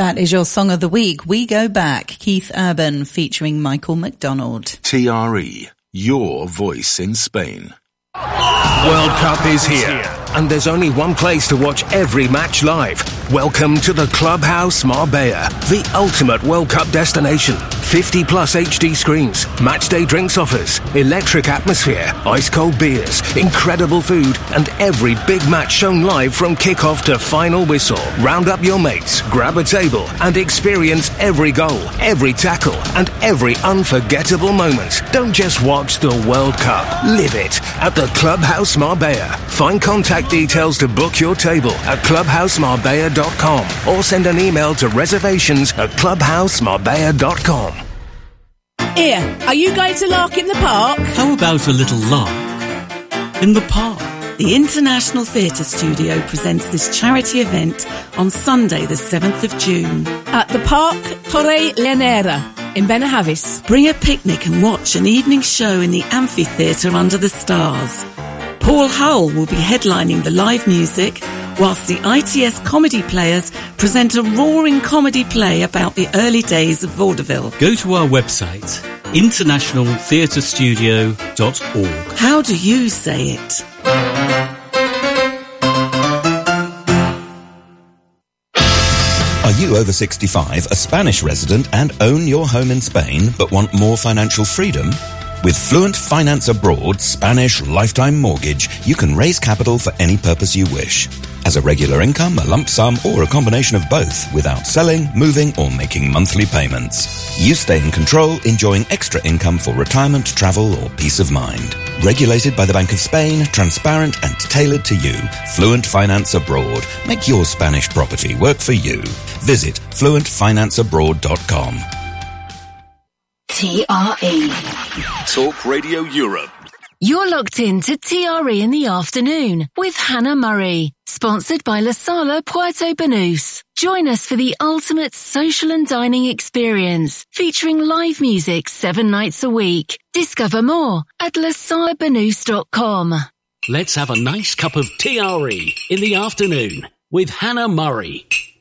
That is your Song of the Week. We Go Back, Keith Urban featuring Michael McDonald. TRE, your voice in Spain. World Cup is here, and there's only one place to watch every match live. Welcome to the Clubhouse Marbella, the ultimate World Cup destination. 50 plus HD screens, matchday drinks offers, electric atmosphere, ice-cold beers, incredible food, and every big match shown live from kickoff to final whistle. Round up your mates, grab a table, and experience every goal, every tackle, and every unforgettable moment. Don't just watch the World Cup, live it at the Clubhouse Marbella. Find contact details to book your table at clubhousemarbella.com or send an email to reservations@clubhousemarbella.com. Here, are you going to lark in the park? How about a little lark in the park? The International Theatre Studio presents this charity event on Sunday the 7th of June. At the Park Torre Llanera in Benahavis. Bring a picnic and watch an evening show in the amphitheatre under the stars. Paul Hull will be headlining the live music, whilst the ITS Comedy Players present a roaring comedy play about the early days of vaudeville. Go to our website, internationaltheatrestudio.org. How do you say it? Are you over 65, a Spanish resident, and own your home in Spain but want more financial freedom? With Fluent Finance Abroad Spanish Lifetime Mortgage, you can raise capital for any purpose you wish. As a regular income, a lump sum, or a combination of both, without selling, moving, or making monthly payments. You stay in control, enjoying extra income for retirement, travel, or peace of mind. Regulated by the Bank of Spain, transparent and tailored to you. Fluent Finance Abroad. Make your Spanish property work for you. Visit fluentfinanceabroad.com. TRE. Talk Radio Europe. You're locked in to TRE in the afternoon with Hannah Murray, sponsored by La Sala Puerto Banús. Join us for the ultimate social and dining experience, featuring live music 7 nights a week. Discover more at lasalabanús.com. Let's have a nice cup of TRE in the afternoon with Hannah Murray.